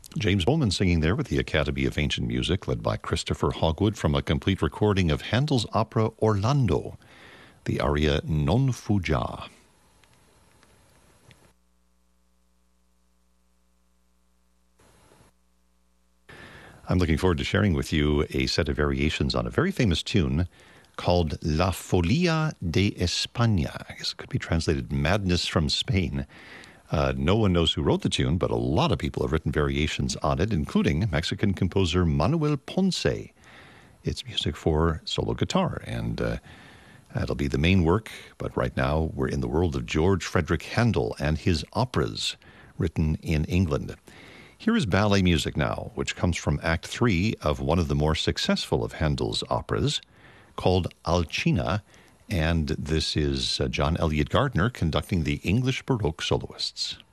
James Bowman singing there with the Academy of Ancient Music, led by Christopher Hogwood, from a complete recording of Handel's opera Orlando, the aria Non fu già. I'm looking forward to sharing with you a set of variations on a very famous tune called La Folia de España. I guess it could be translated Madness from Spain. No one knows who wrote the tune, but a lot of people have written variations on it, including Mexican composer Manuel Ponce. It's music for solo guitar, and that'll be the main work. But right now, we're in the world of George Frederick Handel and his operas written in England. Here is ballet music now, which comes from Act 3 of one of the more successful of Handel's operas, called Alcina, and this is John Elliott Gardner conducting the English Baroque soloists.